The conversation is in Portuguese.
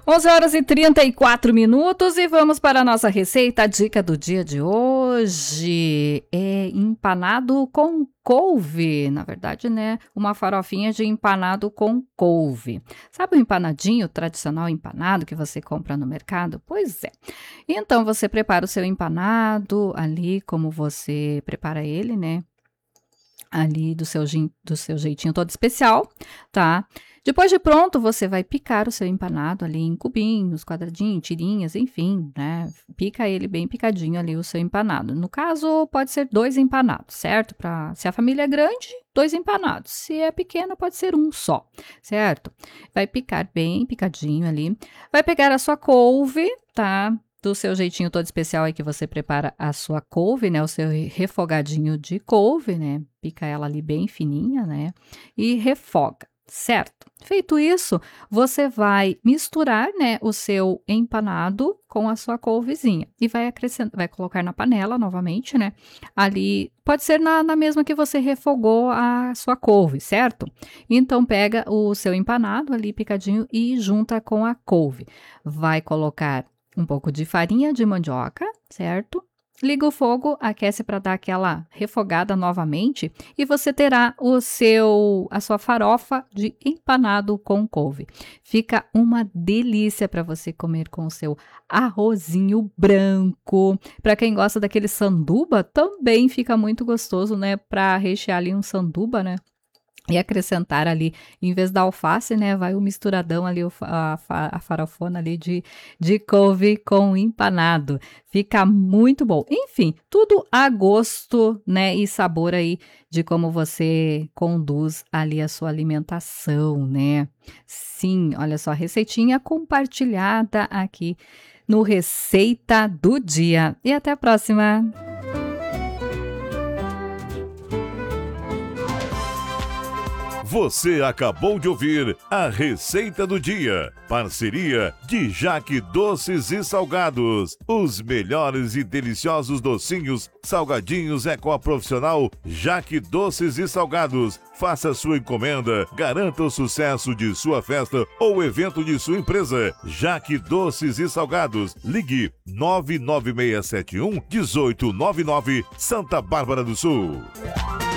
11h34 e vamos para a nossa receita. A dica do dia de hoje é empanado com couve. Na verdade, né? Uma farofinha de empanado com couve. Sabe o empanadinho tradicional empanado que você compra no mercado? Pois é. Então, você prepara o seu empanado ali, como você prepara ele, né? Ali do seu jeitinho todo especial, tá? Depois de pronto, você vai picar o seu empanado ali em cubinhos, quadradinhos, tirinhas, enfim, né? Pica ele bem picadinho ali o seu empanado. No caso, pode ser 2 empanados, certo? Se a família é grande, 2 empanados. Se é pequena, pode ser um só, certo? Vai picar bem picadinho ali. Vai pegar a sua couve, tá? Do seu jeitinho todo especial aí que você prepara a sua couve, né? O seu refogadinho de couve, né? Pica ela ali bem fininha, né? E refoga, certo? Feito isso, você vai misturar, né? O seu empanado com a sua couvezinha e vai colocar na panela novamente, né? Ali, pode ser na mesma que você refogou a sua couve, certo? Então, pega o seu empanado ali picadinho e junta com a couve. Vai colocar um pouco de farinha de mandioca, certo? Liga o fogo, aquece para dar aquela refogada novamente e você terá a sua farofa de empanado com couve. Fica uma delícia para você comer com o seu arrozinho branco. Para quem gosta daquele sanduba, também fica muito gostoso, né? Para rechear ali um sanduba, né? E acrescentar ali, em vez da alface, né, vai o misturadão ali, a farofona ali de couve com empanado. Fica muito bom. Enfim, tudo a gosto, né, e sabor aí de como você conduz ali a sua alimentação, né? Sim, olha só, receitinha compartilhada aqui no Receita do Dia. E até a próxima! Você acabou de ouvir a Receita do Dia. Parceria de Jaque Doces e Salgados. Os melhores e deliciosos docinhos, salgadinhos é com a profissional Jaque Doces e Salgados. Faça sua encomenda, garanta o sucesso de sua festa ou evento de sua empresa. Jaque Doces e Salgados. Ligue 99671 1899, Santa Bárbara do Sul.